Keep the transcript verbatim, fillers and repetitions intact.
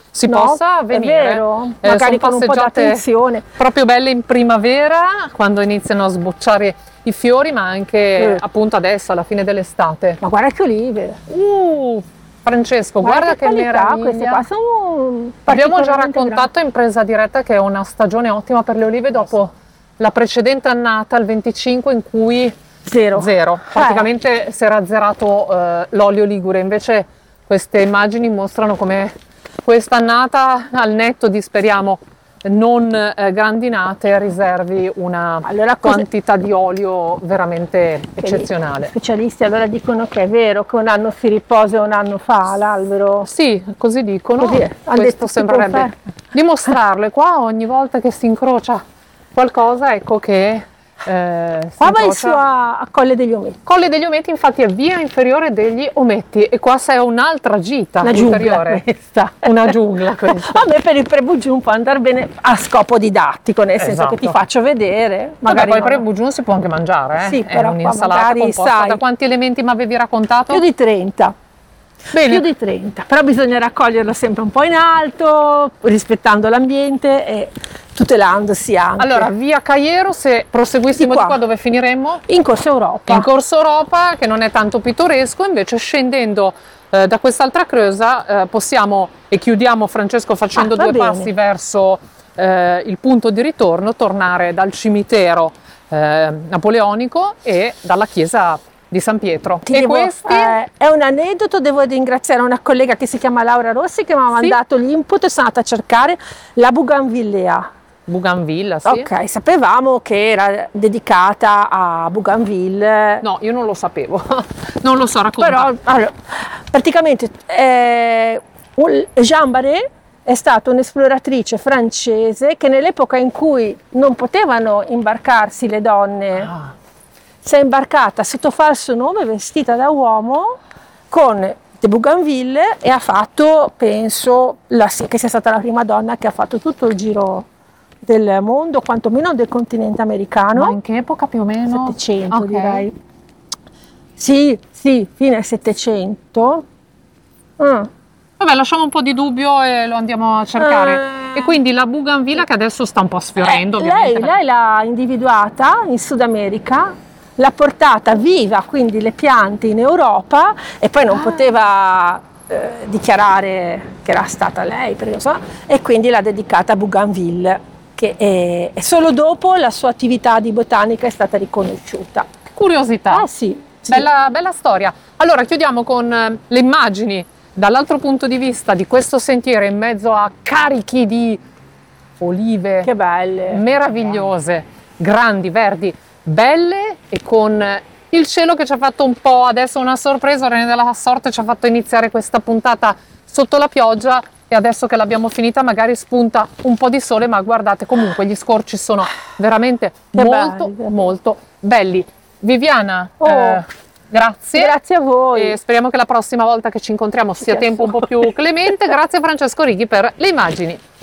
si no, possa venire. È vero, Eh, magari sono con un po' di passeggiate attenzione. proprio belle in primavera, quando iniziano a sbocciare i fiori, ma anche Eh. appunto adesso, alla fine dell'estate. Ma guarda che olive! Uh, Francesco, guarda, che qualità, meraviglia. queste qua sono Abbiamo già particolarmente raccontato in presa diretta che è una stagione ottima per le olive dopo la precedente annata, il venticinque, in cui Zero. zero. Praticamente Eh. si era azzerato eh, l'olio ligure. Invece queste immagini mostrano come quest'annata, al netto di, speriamo, non eh, grandinate, riservi una Allora, quantità di olio veramente eccezionale. Gli specialisti allora dicono che è vero che un anno si riposa e un anno fa l'albero. Sì, così dicono. Così è. Han Questo detto, si sembrerebbe conferma. dimostrarlo. E qua ogni volta che si incrocia qualcosa, ecco che eh, si Qua vai incrocia. su a, a Colle degli Ometti. Colle degli Ometti, infatti, è via inferiore degli Ometti, e qua sei un'altra gita Una giungla ulteriore. questa. Una giungla questa. A me per il Prebugiun può andare bene a scopo didattico, nel senso Esatto. che ti faccio vedere. Magari Magari poi non- Prebugiun si può anche mangiare, eh? Sì, È però qua un'insalata magari, composta sai, da quanti elementi mi avevi raccontato? più di trenta. Bene. Più di trenta, però bisogna raccoglierlo sempre un po' in alto, rispettando l'ambiente e tutelandosi anche. Allora, via Caiero, se proseguissimo Di di qua. qua, dove finiremmo? In Corso Europa. In Corso Europa, che non è tanto pittoresco, invece scendendo eh, da quest'altra creusa eh, possiamo, e chiudiamo, Francesco, facendo Ah, va due bene. passi verso eh, il punto di ritorno, tornare dal cimitero eh, napoleonico e dalla chiesa di San Pietro. Ti e devo- questi? eh, è un aneddoto, devo ringraziare una collega che si chiama Laura Rossi che mi ha Sì. mandato l'input e sono andata a cercare la Bougainvillea. Bougainville, sì? Ok, sapevamo che era dedicata a Bougainville. No, io non lo sapevo, non lo so, racconta. Però allora, praticamente eh, un- Jean Barré è stata un'esploratrice francese che nell'epoca in cui non potevano imbarcarsi le donne, Ah, si è imbarcata sotto falso nome, vestita da uomo, con de Bougainville, e ha fatto, penso, la, che sia stata la prima donna che ha fatto tutto il giro del mondo, quantomeno del continente americano. ma in che epoca più o meno? settecento Ok. direi. Sì, sì, fine settecento. Ah. Vabbè, lasciamo un po' di dubbio e lo andiamo a cercare. Eh. E quindi la Bougainville, che adesso sta un po' sfiorendo, Eh, ovviamente. lei, lei l'ha individuata in Sud America, l'ha portata viva, quindi le piante, in Europa, e poi non Ah. poteva eh, dichiarare che era stata lei, perché non so, e quindi l'ha dedicata a Bougainville, che è, e solo dopo la sua attività di botanica è stata riconosciuta. Curiosità. Ah sì, sì. Bella, bella storia. Allora, chiudiamo con eh, le immagini dall'altro punto di vista di questo sentiero in mezzo a carichi di olive Che belle. meravigliose, grandi, verdi, belle, e con il cielo che ci ha fatto un po' adesso una sorpresa. Regno della sorte ci ha fatto iniziare questa puntata sotto la pioggia, e adesso che l'abbiamo finita magari spunta un po' di sole, ma guardate, comunque gli scorci sono veramente Che molto belli. molto belli. Viviana, Oh. eh, grazie. Grazie a voi. E speriamo che la prossima volta che ci incontriamo sia Sia tempo un po' più clemente. Grazie a Francesco Righi per le immagini.